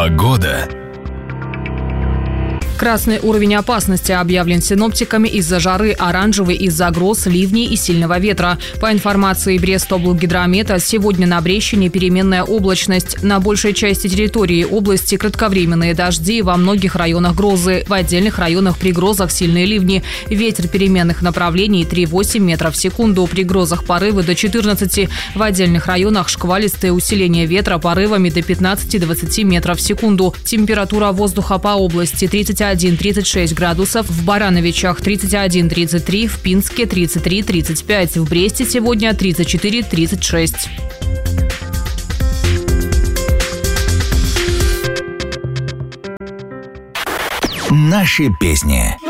Погода. Красный уровень опасности объявлен синоптиками из-за жары, оранжевый из-за гроз, ливней и сильного ветра. По информации Брестоблгидромета, сегодня на Брещине переменная облачность. На большей части территории области кратковременные дожди, во многих районах грозы. В отдельных районах при грозах сильные ливни. Ветер переменных направлений 3,8 метров в секунду. При грозах порывы до 14. В отдельных районах шквалистое усиление ветра порывами до 15-20 метров в секунду. Температура воздуха по области 31-36 градусов, в Барановичах 31-33, в Пинске 33-35, в Бресте сегодня 34-36. Наши песни.